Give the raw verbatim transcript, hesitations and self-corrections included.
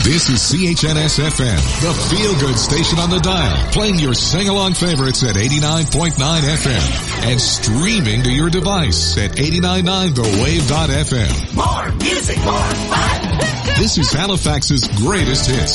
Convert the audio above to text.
This is C H N S F M, the feel-good station on the dial, playing your sing-along favorites at eighty-nine point nine F M and streaming to your device at eight nine nine the wave dot f m. More music, more fun! This is Halifax's greatest hits.